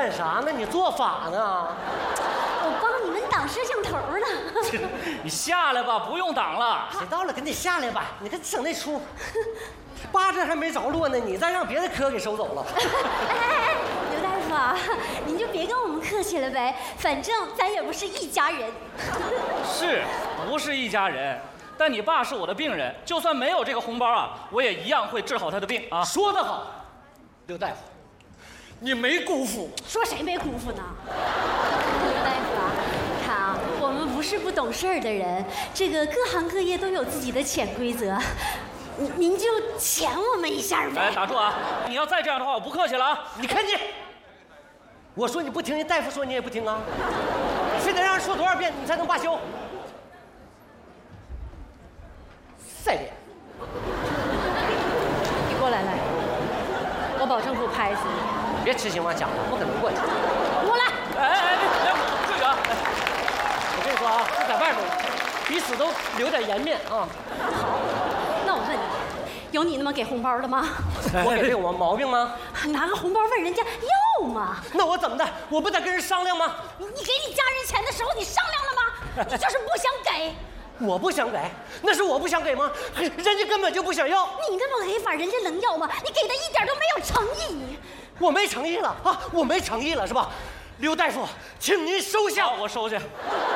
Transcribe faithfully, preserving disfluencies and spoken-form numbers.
干啥呢？你做法呢？ 我帮你们挡摄像头呢。 你下来吧，不用挡了。 谁到了，赶紧下来吧！你看整那出，八字还没着落呢，你再让别的科给收走了。 哎哎哎，刘大夫啊，您就别跟我们客气了呗，反正咱也不是一家人。 是不是一家人？但你爸是我的病人，就算没有这个红包啊，我也一样会治好他的病啊。 说得好，刘大夫，你没辜负。 说谁没辜负呢？刘大夫啊，看啊，我们不是不懂事儿的人，这个各行各业都有自己的潜规则，您您就潜我们一下呗。 哎，打住啊！你要再这样的话，我不客气了啊！ 你看你，我说你不听，人大夫说你也不听啊，非得让人说多少遍你才能罢休？再练。 你过来来，我保证不拍死你。 别痴心妄想了，不可能过去。 过来。 哎哎哎，别不至于啊！ 我跟你说啊，这在外面彼此都留点颜面啊。 好，那我问你，有你那么给红包的吗？ 我给这有毛病吗？ 拿个红包问人家要吗？ 那我怎么的？我不得跟人商量吗？ 你给你家人钱的时候，你商量了吗？你就是不想给。 我不想给，那是我不想给吗？人家根本就不想要。 你那么给法，人家能要吗？你给的一点都没有诚意。 我没诚意了啊！我没诚意了是吧？刘大夫，请您收下。 我收下。